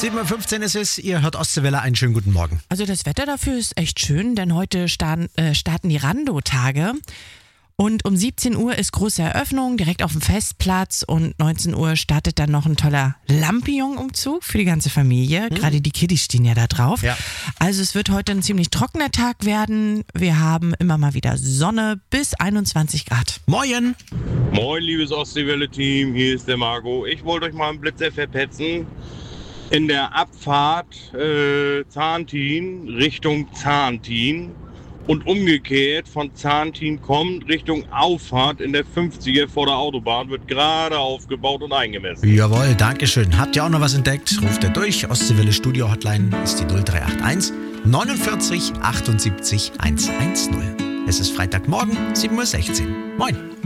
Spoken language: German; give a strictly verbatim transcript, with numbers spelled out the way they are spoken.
sieben Uhr fünfzehn ist es, ihr hört Ostseewelle, einen schönen guten Morgen. Also das Wetter dafür ist echt schön, denn heute starten, äh, starten die Rando-Tage. Und um siebzehn Uhr ist große Eröffnung direkt auf dem Festplatz und neunzehn Uhr startet dann noch ein toller Lampion-Umzug für die ganze Familie. Hm. Gerade die Kiddies stehen ja da drauf. Ja. Also es wird heute ein ziemlich trockener Tag werden. Wir haben immer mal wieder Sonne bis einundzwanzig Grad. Moin! Moin, liebes Ostseewelle-Team, hier ist der Marco. Ich wollte euch mal einen Blitzer verpetzen. In der Abfahrt äh, Zahntin Richtung Zahntin. Und umgekehrt von Zahntin kommt Richtung Auffahrt in der fünfziger vor der Autobahn, wird gerade aufgebaut und eingemessen. Jawohl, dankeschön. Habt ihr auch noch was entdeckt? Ruft ihr durch. Ostseewelle Studio Hotline ist die null drei acht eins neunundvierzig achtundsiebzig hundertzehn. Es ist Freitagmorgen, sieben Uhr sechzehn. Moin!